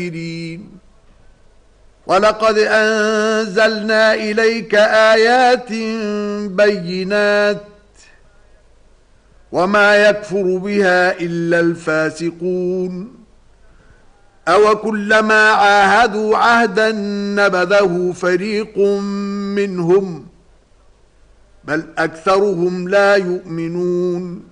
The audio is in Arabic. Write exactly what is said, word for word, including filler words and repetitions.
ولقد أنزلنا إليك آيات بينات وما يكفر بها إلا الفاسقون أو كلما عاهدوا عهدا نبذه فريق منهم بل أكثرهم لا يؤمنون